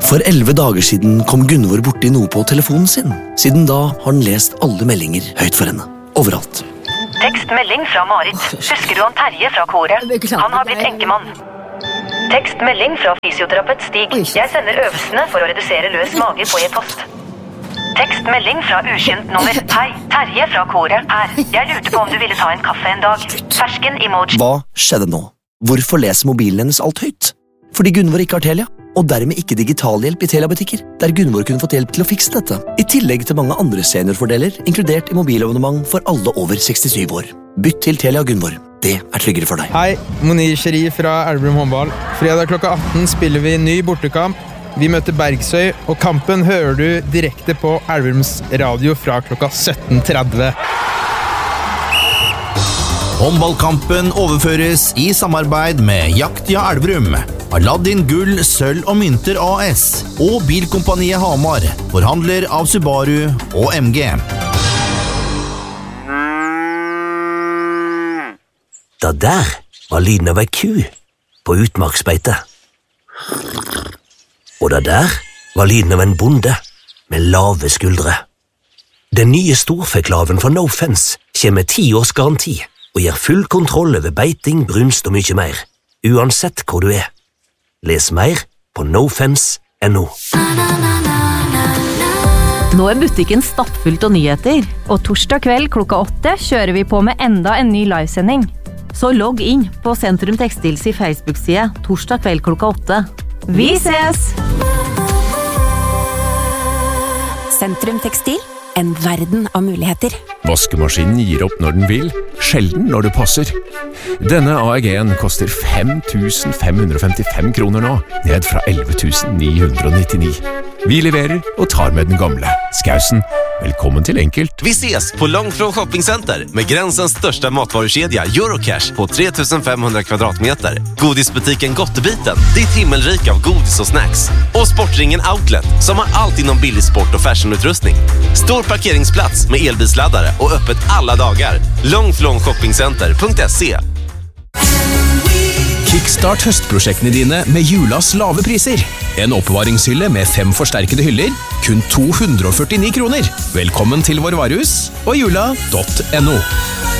For 11 dager siden kom Gunvor borti noe på telefonen sin. Siden da har han lest alle meldinger høyt for henne. Overalt. Tekstmelding fra Marit. Husker du han Terje fra koret? Han har blitt enkemann. Tekstmelding fra fysioterapeut Stig. Jeg sender øvelsene for å redusere løs mage på e-post. Tekstmelding fra ukjent nummer. Hei, Terje fra koret her. Jeg lurte på om du ville ta en kaffe en dag. Fersken emoji. Hva skjedde nå? Hvorfor leser mobilen hennes alt høyt? Fordi Gunvor ikke har Telia, og dermed ikke digitalhjelp i Telia-butikker, der Gunvor kunne fått hjelp til å fikse dette. I tillegg til mange andre seniorfordeler, inkludert i mobilabonnement for alle over 67 år. Bytt til Telia Gunvor. Det er tryggere for deg. Hei, Monir Sherif fra Elverum håndball. Fredag klokka 18 spiller vi ny bortekamp. Vi møter Bergsøy, og kampen hører du direkte på Elverums radio fra klokka 17:30. Håndballkampen overføres i samarbeid med Jaktia Elverum, Aladdin Gull, Sølv og Mynter AS og Bilkompaniet Hamar, forhandler av Subaru og MG. Det der var lyden av ei ku på utmarksbeite. Og det der var lyden av en bonde med lave skuldre. Den nye storfeklaven fra No Fence kommer med 10 års garanti og gir full kontroll over beiting, brunst og mye mer, uansett hvor du er. Les mer på nofence.no. Nå er butikken stappfullt av nyheter, og torsdag kveld klokka 8 kjører vi på med enda en ny livesending. Så logg inn på Sentrum Textils i Facebook-side torsdag kveld klokka 8. Vi ses! Sentrum Tekstil, en verden av muligheter. Vaskemaskinen gir opp når den vil, sjelden når det passer. Denne AEG-en koster 5.555 kroner nå, ned fra 11.999. Vi leverer og tar med den gamle. Skausen, velkommen til Enkelt. Vi ses på Långflon Shoppingcenter med gränsens största matvarukedja Eurocash på 3500 kvadratmeter. Godisbutiken Gottebiten, ditt himmelrik av godis och snacks. Och Sportringen Outlet som har allt inom billig sport och fashionutrustning. Stor parkeringsplats med elbilsladdare och öppet alla dagar. Långflonshoppingcenter.se. Kickstart høstprosjektene dine med julas lave priser. En oppbevaringshylle med 5 forsterkede hyller, kun 249 kroner. Velkommen til vår varehus og jula.no.